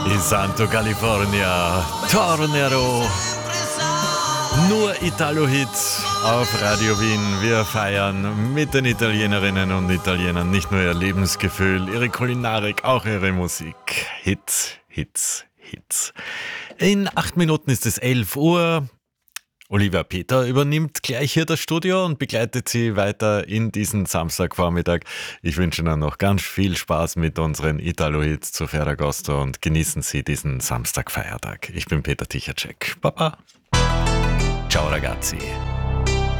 In Santo California, Tornero. Nur Italo-Hits auf Radio Wien. Wir feiern mit den Italienerinnen und Italienern nicht nur ihr Lebensgefühl, ihre Kulinarik, auch ihre Musik. Hits, Hits, Hits. In 8 Minuten ist es 11 Uhr. Olivia Peter übernimmt gleich hier das Studio und begleitet Sie weiter in diesen Samstagvormittag. Ich wünsche Ihnen noch ganz viel Spaß mit unseren Italo-Hits zu Ferragosto und genießen Sie diesen Samstagfeiertag. Ich bin Peter Tichacek. Baba. Ciao ragazzi.